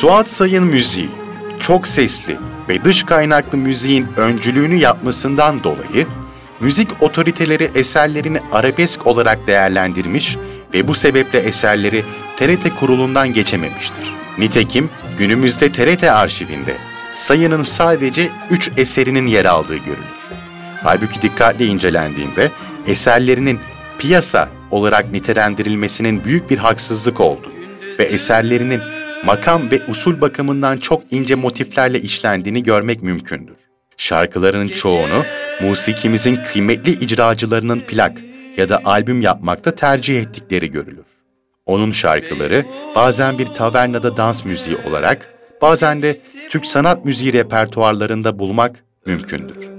Suat Say'ın müziği, çok sesli ve dış kaynaklı müziğin öncülüğünü yapmasından dolayı, müzik otoriteleri eserlerini arabesk olarak değerlendirmiş ve bu sebeple eserleri TRT kurulundan geçememiştir. Nitekim günümüzde TRT arşivinde Say'ın sadece 3 eserinin yer aldığı görülür. Halbuki dikkatle incelendiğinde eserlerinin piyasa olarak nitelendirilmesinin büyük bir haksızlık olduğu ve eserlerinin makam ve usul bakımından çok ince motiflerle işlendiğini görmek mümkündür. Şarkılarının çoğunu musikimizin kıymetli icracılarının plak ya da albüm yapmakta tercih ettikleri görülür. Onun şarkıları bazen bir tavernada dans müziği olarak, bazen de Türk sanat müziği repertuarlarında bulmak mümkündür.